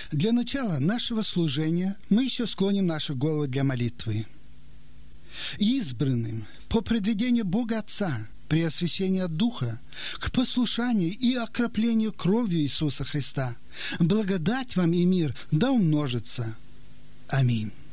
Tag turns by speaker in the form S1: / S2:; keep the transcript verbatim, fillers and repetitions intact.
S1: Для начала нашего служения мы еще склоним наши головы для молитвы. Избранным по предвидению Бога Отца при освящении от Духа к послушанию и окроплению кровью Иисуса Христа благодать вам и мир да умножится. Аминь.